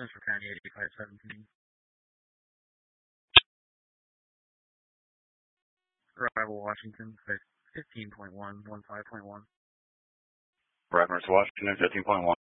Central County 8517. Arrival Washington 15.1, 15.1. Reference Washington 15.1.